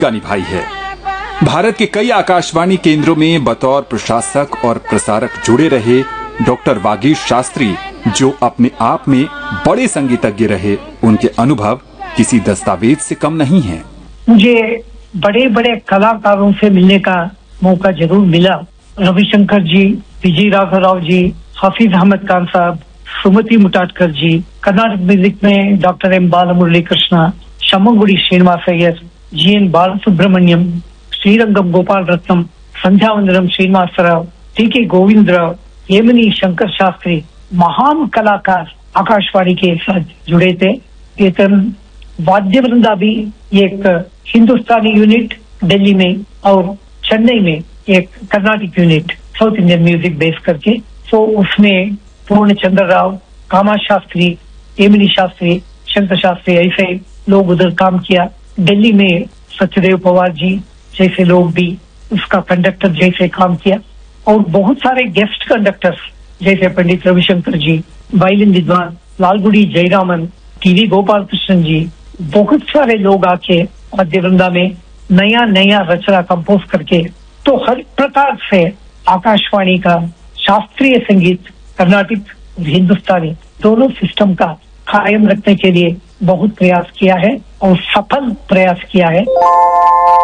भूमिका निभाई है। भारत के कई आकाशवाणी केंद्रों में बतौर प्रशासक और प्रसारक जुड़े रहे डॉक्टर वागीश शास्त्री, जो अपने आप में बड़े संगीतज्ञ रहे, उनके अनुभव किसी दस्तावेज से कम नहीं है। मुझे बड़े बड़े कलाकारों से मिलने का मौका जरूर मिला। रविशंकर जी, विजय राघव राव जी, हाफिज अहमद खान साहब, सुमति मुटाटकर जी, कर्नाटक म्यूजिक में doctor M Balamurali Krishna, शम्मंगुडी Srinivas Iyer, GN. Balasubrahmanyam, Srirangam Gopal Ratnam, संध्यावंदनम Srinivasrao, TK. Govindrao, येमनी Shankar Shastri, महान कलाकार आकाशवाणी के साथ जुड़े थे। कीर्तन वाद्य वृंदा भी एक हिंदुस्तानी यूनिट दिल्ली में और चेन्नई में एक Karnataka unit south Indian music bass करके, तो उसमें पूर्ण चंद्र राव, कामा शास्त्री, येमनी शास्त्री, शंकर शास्त्री, ऐसे लोग उधर काम किया। दिल्ली में सत्यदेव पवार जी जैसे लोग भी उसका कंडक्टर जैसे काम किया, और बहुत सारे गेस्ट कंडक्टर्स जैसे पंडित रविशंकर जी, वायलिन विद्वान लालगुडी जयरामन, टी.वी. गोपाल कृष्णन जी, बहुत सारे लोग आके वाद्य वृंदा में नया नया रचना कंपोज करके, तो हर प्रकार से आकाशवाणी का शास्त्रीय संगीत, कर्नाटक और हिंदुस्तानी दोनों सिस्टम का कायम रखने के लिए बहुत प्रयास किया है और सफल प्रयास किया है।